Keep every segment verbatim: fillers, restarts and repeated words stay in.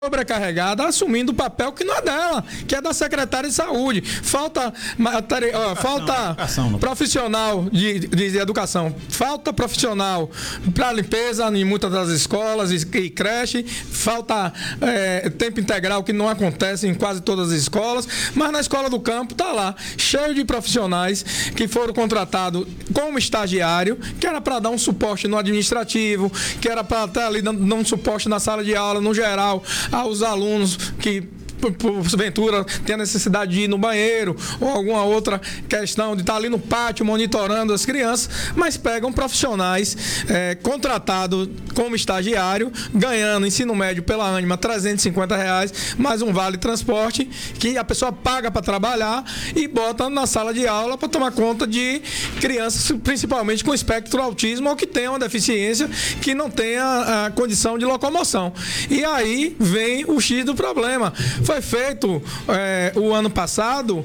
sobrecarregada, assumindo o papel que não é dela, que é da secretária de saúde. Falta, ó, falta profissional de, de educação, falta profissional para limpeza em muitas das escolas e, e creche, falta é, tempo integral, que não acontece em quase todas as escolas, mas na escola do campo está lá, cheio de profissionais que foram contratados como estagiário, que era para dar um suporte no administrativo, que era para estar ali dando, dando um suporte na sala de aula, no geral, aos alunos que porventura tem a necessidade de ir no banheiro ou alguma outra questão de estar ali no pátio monitorando as crianças, mas pegam profissionais é, contratados como estagiário, ganhando ensino médio pela ânima trezentos e cinquenta reais, mais um vale transporte que a pessoa paga para trabalhar e bota na sala de aula para tomar conta de crianças, principalmente com espectro autismo ou que tenham uma deficiência que não tenha a condição de locomoção. E aí vem o X do problema. Foi feito é, o ano passado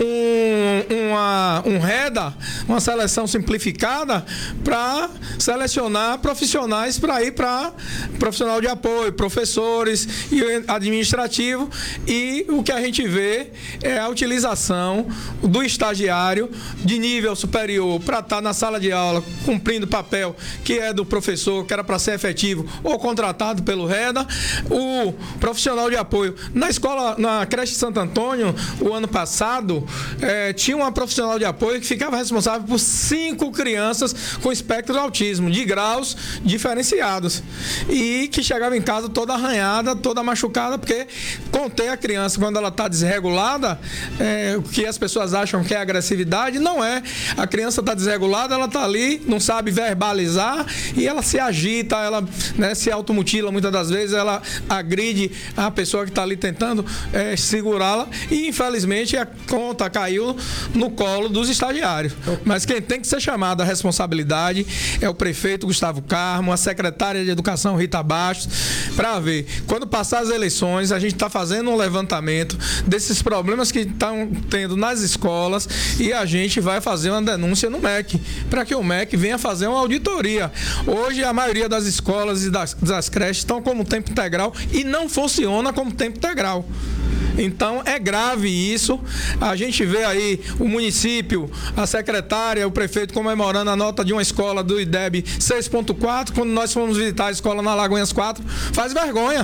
um, uma, um REDA, uma seleção simplificada para selecionar profissionais para ir para profissional de apoio, professores e administrativo, e o que a gente vê é a utilização do estagiário de nível superior para estar na sala de aula cumprindo o papel que é do professor, que era para ser efetivo ou contratado pelo REDA, o profissional de apoio na escola. Na creche Santo Antônio, o ano passado, eh, tinha uma profissional de apoio que ficava responsável por cinco crianças com espectro de autismo, de graus diferenciados. E que chegava em casa toda arranhada, toda machucada, porque conter a criança quando ela está desregulada, eh, o que as pessoas acham que é agressividade, não é. A criança está desregulada, ela está ali, não sabe verbalizar e ela se agita, ela, né, se automutila muitas das vezes, ela agride a pessoa que está ali tentando É, segurá-la, e infelizmente a conta caiu no colo dos estagiários. Mas quem tem que ser chamado à responsabilidade é o prefeito Gustavo Carmo, a secretária de Educação Rita Bastos, para ver. Quando passar as eleições, a gente está fazendo um levantamento desses problemas que estão tendo nas escolas e a gente vai fazer uma denúncia no M E C, para que o M E C venha fazer uma auditoria. Hoje a maioria das escolas e das, das creches estão como tempo integral e não funciona como tempo integral. Então é grave isso. A gente vê aí o município, a secretária, o prefeito comemorando a nota de uma escola do I D E B seis ponto quatro, quando nós fomos visitar a escola na Lagoinhas quatro, faz vergonha.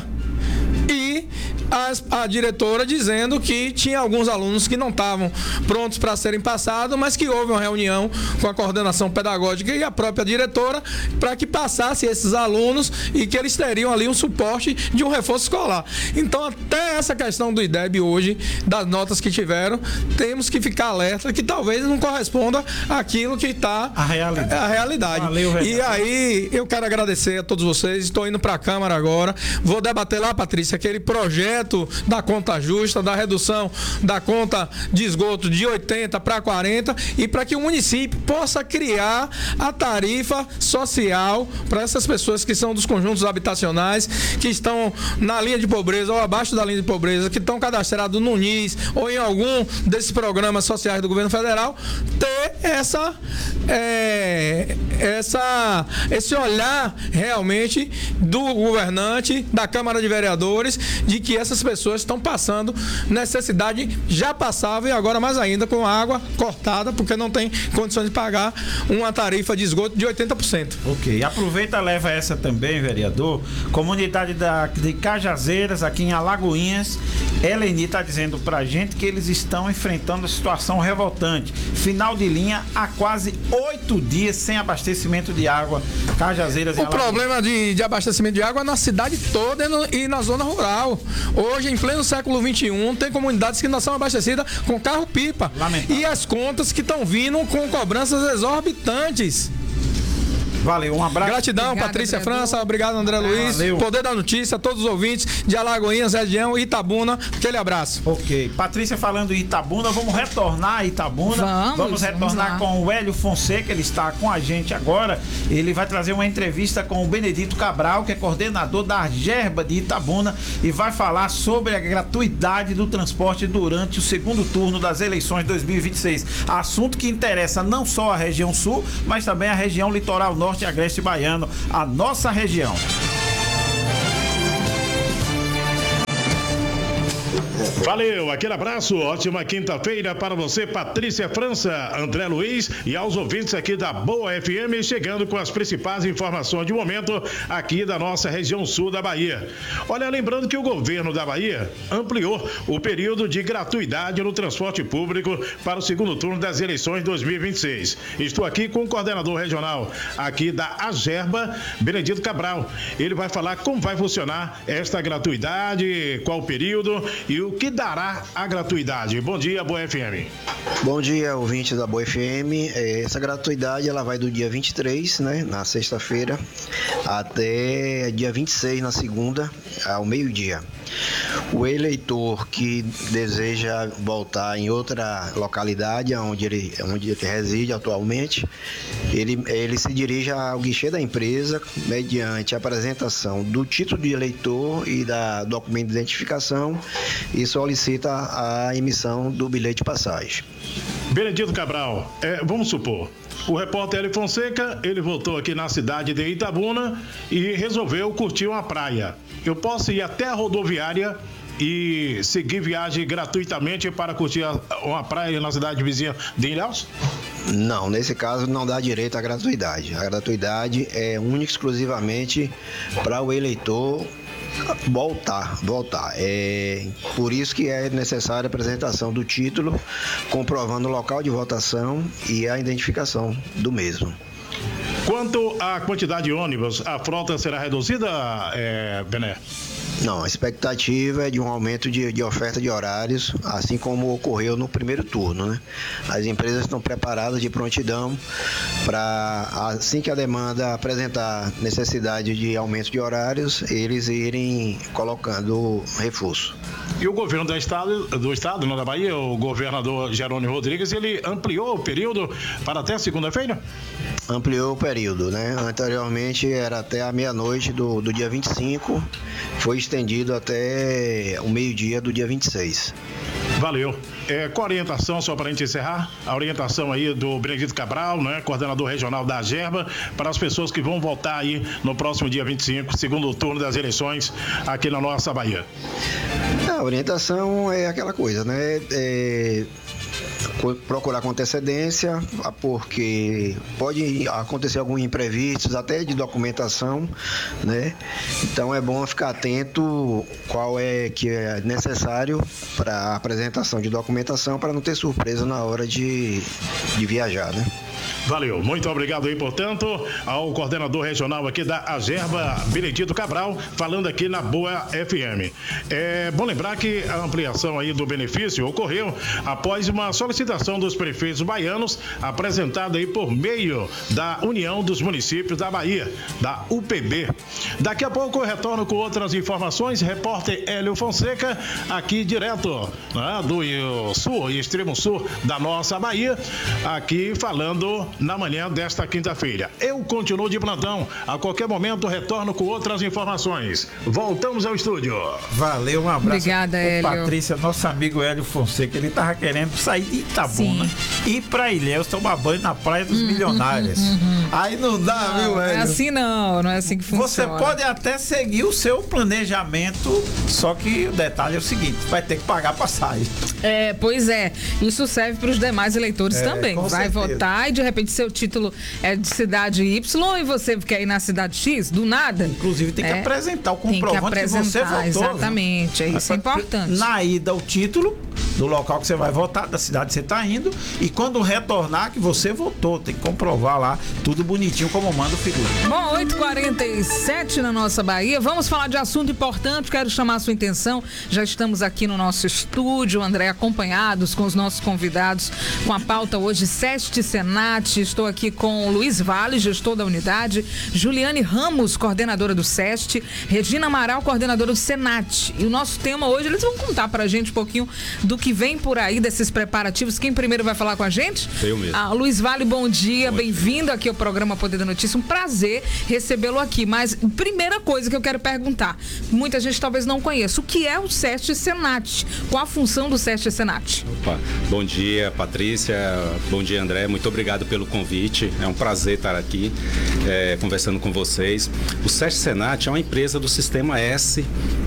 E a, a diretora dizendo que tinha alguns alunos que não estavam prontos para serem passados, mas que houve uma reunião com a coordenação pedagógica e a própria diretora para que passasse esses alunos e que eles teriam ali um suporte de um reforço escolar. Então, até essa questão do I D E B hoje, das notas que tiveram, temos que ficar alerta que talvez não corresponda àquilo que está a realidade. A realidade. Valeu, e aí, eu quero agradecer a todos vocês. Estou indo para a Câmara agora. Vou debater lá, Patrícia, aquele projeto da conta justa, da redução da conta de esgoto de oitenta para quarenta, e para que o município possa criar a tarifa social para essas pessoas que são dos conjuntos habitacionais, que estão na linha de pobreza ou abaixo da linha de pobreza, que estão cadastrados no N I S ou em algum desses programas sociais do governo federal, ter essa, é, essa, esse olhar realmente do governante, da Câmara de Vereadores, de que essas pessoas estão passando necessidade, já passava e agora mais ainda com água cortada, porque não tem condições de pagar uma tarifa de esgoto de oitenta por cento. Ok, aproveita e leva essa também, vereador. Comunidade da, de Cajazeiras, aqui em Alagoinhas, Eleni está dizendo pra gente que eles estão enfrentando a situação revoltante. Final de linha há quase oito dias sem abastecimento de água. Cajazeiras e O problema de, de abastecimento de água é na cidade toda e, no, e na zona rural. Hoje, em pleno século vinte e um, tem comunidades que não são abastecidas com carro-pipa. E as contas que estão vindo com cobranças exorbitantes. Valeu, um abraço. Gratidão, Obrigada, Patrícia vereador. França, obrigado, André Luiz. Valeu. Poder da Notícia, todos os ouvintes de Alagoinhas, região, Itabuna, aquele abraço. Ok, Patrícia falando em Itabuna, vamos retornar a Itabuna. Vamos, vamos retornar vamos com o Hélio Fonseca, ele está com a gente agora. Ele vai trazer uma entrevista com o Benedito Cabral, que é coordenador da Argerba de Itabuna, e vai falar sobre a gratuidade do transporte durante o segundo turno das eleições de dois mil e vinte e seis. Assunto que interessa não só a região sul, mas também a região litoral norte e agreste baiano, a nossa região. Valeu, aquele abraço, ótima quinta-feira para você, Patrícia França, André Luiz e aos ouvintes aqui da Boa F M, chegando com as principais informações de momento aqui da nossa região sul da Bahia. Olha, lembrando que o governo da Bahia ampliou o período de gratuidade no transporte público para o segundo turno das eleições dois mil e vinte e seis. Estou aqui com o coordenador regional aqui da Agerba, Benedito Cabral. Ele vai falar como vai funcionar esta gratuidade, qual o período e o que dará a gratuidade. Bom dia, Boa F M. Bom dia, ouvintes da Boa F M. Essa gratuidade ela vai do dia vinte e três, né, na sexta-feira, até dia vinte e seis, na segunda, ao meio-dia. O eleitor que deseja voltar em outra localidade onde ele, onde ele reside atualmente, ele, ele se dirige ao guichê da empresa mediante a apresentação do título de eleitor e da documento de identificação e solicita a emissão do bilhete de passagem. Benedito Cabral, é, vamos supor, o repórter Hélio Fonseca, ele voltou aqui na cidade de Itabuna e resolveu curtir uma praia. Eu posso ir até a rodoviária e seguir viagem gratuitamente para curtir uma praia na cidade vizinha de Ilhéus? Não, nesse caso não dá direito à gratuidade. A gratuidade é única e exclusivamente para o eleitor voltar, voltar. É por isso que é necessária a apresentação do título, comprovando o local de votação e a identificação do mesmo. Quanto à quantidade de ônibus, a frota será reduzida, é, Bené? Não, a expectativa é de um aumento de, de oferta de horários, assim como ocorreu no primeiro turno, né? As empresas estão preparadas de prontidão para, assim que a demanda apresentar necessidade de aumento de horários, eles irem colocando reforço. E o governo do estado, do estado, não da Bahia, o governador Jerônimo Rodrigues, ele ampliou o período para até segunda-feira? Ampliou o período, né? Anteriormente era até a meia-noite do, do dia vinte e cinco, foi estendido até o meio-dia do dia vinte e seis. Valeu. É, com a orientação, só para a gente encerrar, a orientação aí do Benedito Cabral, né, coordenador regional da Agerba, para as pessoas que vão votar aí no próximo dia vinte e cinco, segundo turno das eleições aqui na nossa Bahia. A orientação é aquela coisa, né? É... procurar com antecedência, porque pode acontecer alguns imprevistos, até de documentação, né? Então é bom ficar atento qual é que é necessário para a apresentação de documentação, para não ter surpresa na hora de, de viajar, né? Valeu, muito obrigado aí, portanto, ao coordenador regional aqui da Agerba, Benedito Cabral, falando aqui na Boa F M. É bom lembrar que a ampliação aí do benefício ocorreu após uma solicitação dos prefeitos baianos, apresentada aí por meio da União dos Municípios da Bahia, da U P B. Daqui a pouco eu retorno com outras informações, repórter Hélio Fonseca, aqui direto, né, do sul e extremo sul da nossa Bahia, aqui falando na manhã desta quinta-feira. Eu continuo de plantão. A qualquer momento retorno com outras informações. Voltamos ao estúdio. Valeu, um abraço. Obrigada, Hélio. Patrícia, nosso amigo Hélio Fonseca, ele tava querendo sair de Itabuna e ir pra Ilhéus tomar banho na Praia dos uhum, Milionários. Uhum, uhum. Aí não dá, não, viu, Hélio? Não é assim não, não é assim que funciona. Você pode até seguir o seu planejamento, só que o detalhe é o seguinte, vai ter que pagar passagem. É, pois é. Isso serve para os demais eleitores é, também. Vai certeza. Votar e de repente seu título é de cidade Y e você quer ir na cidade X, do nada. Inclusive tem que é, apresentar o comprovante que, apresentar, que você votou. Exatamente, é isso é importante. Na ida o título do local que você vai votar, da cidade que você está indo, e quando retornar que você votou, tem que comprovar lá, tudo bonitinho como manda o figurino. Bom, oito e quarenta e sete na nossa Bahia, vamos falar de assunto importante, quero chamar a sua atenção, já estamos aqui no nosso estúdio, André, acompanhados com os nossos convidados, com a pauta hoje SEST Senat, estou aqui com o Luiz Vale, gestor da unidade, Juliane Ramos, coordenadora do SEST, Regina Amaral, coordenadora do Senat, e o nosso tema hoje, eles vão contar pra gente um pouquinho do que vem por aí desses preparativos. Quem primeiro vai falar com a gente? Eu mesmo. Ah, Luiz Vale, bom dia, bem-vindo aqui ao programa Poder da Notícia, um prazer recebê-lo aqui, mas primeira coisa que eu quero perguntar, muita gente talvez não conheça, o que é o SEST Senat? Qual a função do SEST Senat? Opa, bom dia, Patrícia, bom dia, André, muito obrigado pelo convite. É um prazer estar aqui é, conversando com vocês. O SESC Senat é uma empresa do Sistema S,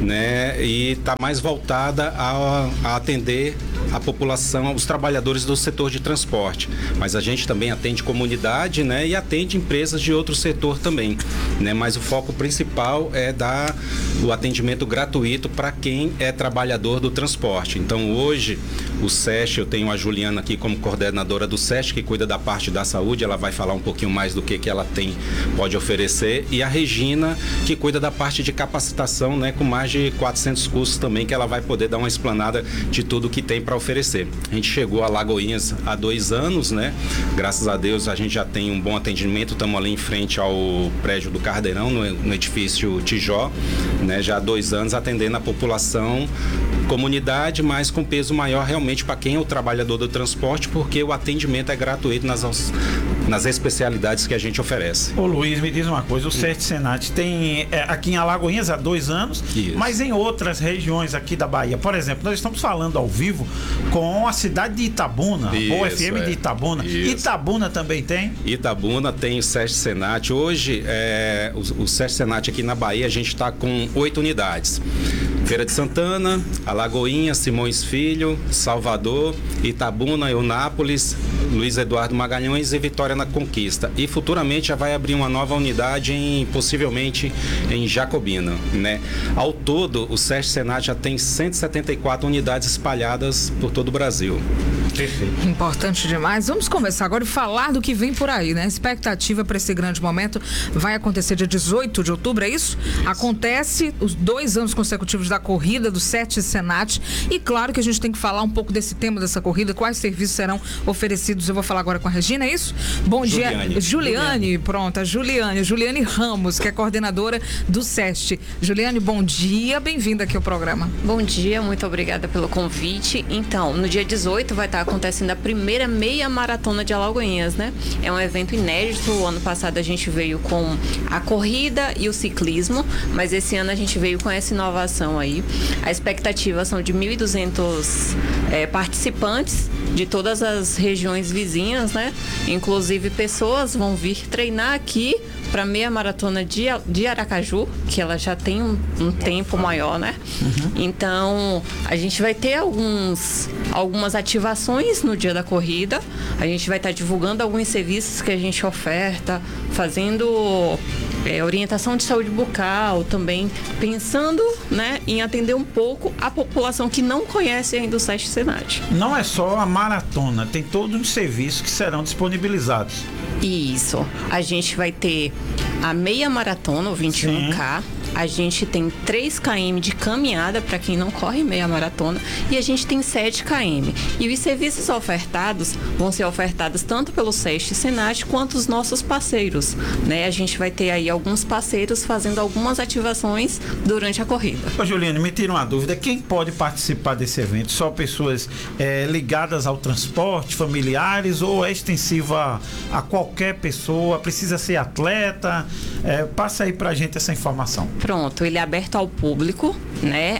né? E está mais voltada a, a atender a população, os trabalhadores do setor de transporte. Mas a gente também atende comunidade, né? E atende empresas de outro setor também, né? Mas o foco principal é dar o atendimento gratuito para quem é trabalhador do transporte. Então, hoje, o SESC, eu tenho a Juliana aqui como coordenadora do SESC, que cuida da parte da saúde, ela vai falar um pouquinho mais do que, que ela tem, pode oferecer, e a Regina, que cuida da parte de capacitação, né, com mais de quatrocentos cursos também, que ela vai poder dar uma explanada de tudo que tem para oferecer. A gente chegou a Lagoinhas há dois anos, né? Graças a Deus a gente já tem um bom atendimento, estamos ali em frente ao prédio do Cardeirão, no, no edifício Tijó, né? Já há dois anos atendendo a população, comunidade, mas com peso maior realmente para quem é o trabalhador do transporte, porque o atendimento é gratuito nas, nas especialidades que a gente oferece. Ô Luiz, me diz uma coisa, o SESC Senat tem é, aqui em Alagoinhas há dois anos, Isso. mas em outras regiões aqui da Bahia. Por exemplo, nós estamos falando ao vivo com a cidade de Itabuna, Isso, o F M é. de Itabuna. Isso. Itabuna também tem? Itabuna tem o SESC Senat. Hoje, é, o, o SESC Senat aqui na Bahia, a gente está com oito unidades. Feira de Santana, Alagoinhas, Simões Filho, Salvador, Itabuna, Eunápolis, Luiz Eduardo Magalhães e Vitória na Conquista. E futuramente já vai abrir uma nova unidade, em, possivelmente em Jacobina, né? Ao todo, o SESC Senat já tem cento e setenta e quatro unidades espalhadas por todo o Brasil. Perfeito. Importante demais. Vamos conversar agora e falar do que vem por aí, né? A expectativa para esse grande momento vai acontecer dia dezoito de outubro, é isso? isso? Acontece os dois anos consecutivos da corrida do SESC Senat e claro que a gente tem que falar um pouco desse tema dessa corrida, quais serviços serão oferecidos. Eu vou falar agora com a Regina, é isso? Bom Juliane. dia, Juliane, Juliane. Pronto, a Juliane, Juliane Ramos, que é coordenadora do SESC. Juliane, bom dia, bem-vinda aqui ao programa. Bom dia, muito obrigada pelo convite. Então, no dia dezoito vai estar acontecendo a primeira meia maratona de Alagoinhas, né? É um evento inédito. O ano passado a gente veio com a corrida e o ciclismo, mas esse ano a gente veio com essa inovação aí. A expectativa são de mil e duzentos é, participantes de todas as regiões vizinhas, né? Inclusive pessoas vão vir treinar aqui para meia maratona de, de Aracaju, que ela já tem um, um tempo maior, né? Uhum. Então, a gente vai ter alguns, algumas ativações no dia da corrida. A gente vai estar divulgando alguns serviços que a gente oferta, fazendo é, orientação de saúde bucal também, pensando, né, em atender um pouco a população que não conhece ainda o SESC Senat. Não é só a maratona, tem todos os serviços que serão disponibilizados. Isso. A gente vai ter a meia maratona, o vinte e um K. A gente tem três quilômetros de caminhada para quem não corre meia maratona e a gente tem sete quilômetros. E os serviços ofertados vão ser ofertados tanto pelo SESC Senat quanto os nossos parceiros, né? A gente vai ter aí alguns parceiros fazendo algumas ativações durante a corrida. Ô, Juliane, me tira uma dúvida, quem pode participar desse evento? Só pessoas é, ligadas ao transporte, familiares, ou é extensivo a, a qualquer pessoa? Precisa ser atleta? É, passa aí pra gente essa informação. Pronto, ele é aberto ao público, né?